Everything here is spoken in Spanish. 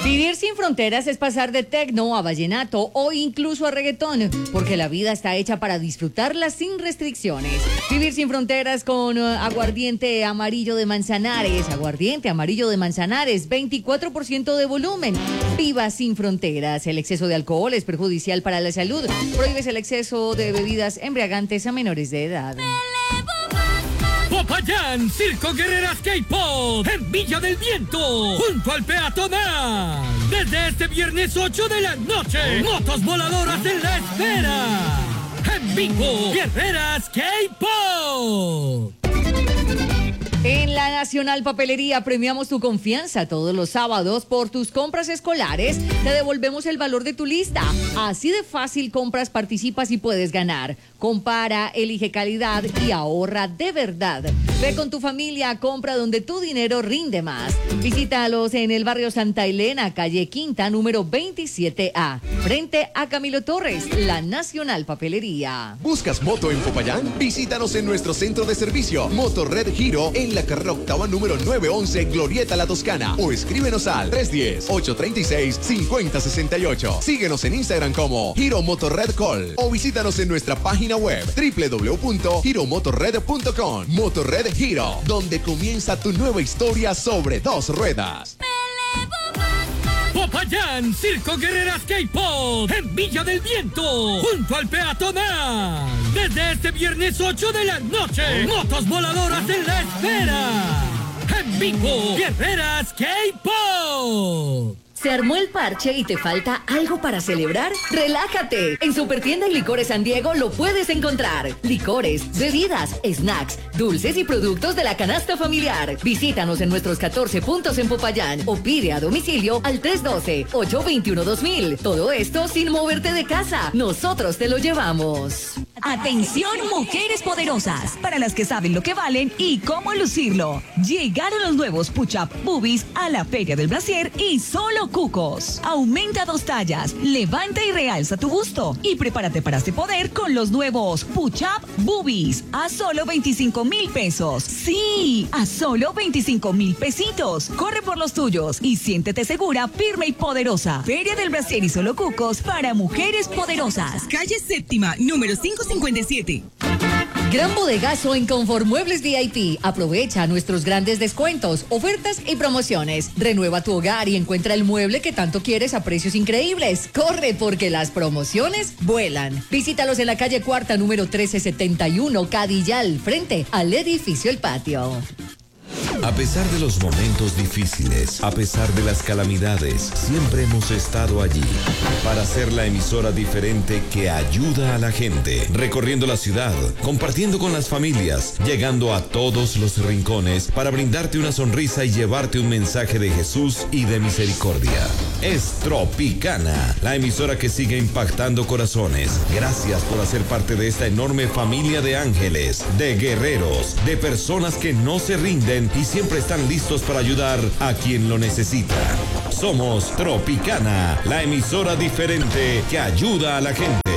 Vivir sin fronteras es pasar de tecno a vallenato o incluso a reggaetón, porque la vida está hecha para disfrutarla sin restricciones. Vivir sin fronteras con aguardiente amarillo de Manzanares, 24% de volumen. Viva sin fronteras. El exceso de alcohol es perjudicial para la salud. Prohíbes el exceso de bebidas embriagantes a menores de edad. Popayán, Circo Guerreras K-Pop, en Villa del Viento, junto al peatonal. Desde este viernes 8 de la noche, motos voladoras en la esfera. En vivo, Guerreras K-Pop. En la Nacional Papelería premiamos tu confianza todos los sábados. Por tus compras escolares te devolvemos el valor de tu lista. Así de fácil compras, participas y puedes ganar. Compara, elige calidad y ahorra de verdad. Ve con tu familia, compra donde tu dinero rinde más. Visítalos en el barrio Santa Elena, calle Quinta, número 27A, frente a Camilo Torres, la Nacional Papelería. ¿Buscas moto en Popayán? Visítanos en nuestro centro de servicio, Motorred Giro, en la carrera octava número 911, Glorieta La Toscana, o escríbenos al 310-836-5068. Síguenos en Instagram como Giro Motorred Call o visítanos en nuestra página web www.giromotorred.com. Motorred Giro, donde comienza tu nueva historia sobre dos ruedas. Popayán, Circo Guerreras K-Pop, en Villa del Viento, junto al peatonal. Desde este viernes 8 de la noche, motos voladoras en la esfera. En vivo, Guerreras K-Pop. ¿Se armó el parche y te falta algo para celebrar? ¡Relájate! En Supertienda y Licores San Diego lo puedes encontrar. Licores, bebidas, snacks, dulces y productos de la canasta familiar. Visítanos en nuestros 14 puntos en Popayán o pide a domicilio al 312-821-2000. Todo esto sin moverte de casa. Nosotros te lo llevamos. Atención, mujeres poderosas, para las que saben lo que valen y cómo lucirlo. Llegaron los nuevos Push-Up Boobies a la Feria del Brasier y solo cucos. Aumenta 2 tallas, levanta y realza tu busto y prepárate para este poder con los nuevos Push-Up Boobies a solo 25,000 pesos. Sí, a solo 25,000 pesitos. Corre por los tuyos y siéntete segura, firme y poderosa. Feria del Brasier y solo cucos para mujeres poderosas. Calle Séptima, número 557. Gran bodegazo en Confort Muebles VIP. Aprovecha nuestros grandes descuentos, ofertas y promociones. Renueva tu hogar y encuentra el mueble que tanto quieres a precios increíbles. Corre porque las promociones vuelan. Visítalos en la calle Cuarta, número 1371, Cadillal, frente al edificio El Patio. A pesar de los momentos difíciles, a pesar de las calamidades, siempre hemos estado allí para ser la emisora diferente que ayuda a la gente, recorriendo la ciudad, compartiendo con las familias, llegando a todos los rincones para brindarte una sonrisa y llevarte un mensaje de Jesús y de misericordia. Es Tropicana, la emisora que sigue impactando corazones. Gracias por hacer parte de esta enorme familia de ángeles, de guerreros, de personas que no se rinden y siempre están listos para ayudar a quien lo necesita. Somos Tropicana, la emisora diferente que ayuda a la gente.